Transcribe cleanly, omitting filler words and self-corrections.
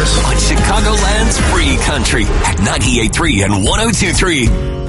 on Chicagoland's free country at 98.3 and 102.3.